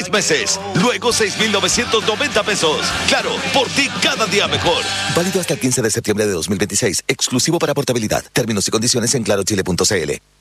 6 meses. Luego 6,990 pesos. Claro, por ti cada día mejor. Válido hasta el 15 de septiembre de 2026. Exclusivo para portabilidad. Términos y condiciones en clarochile.cl.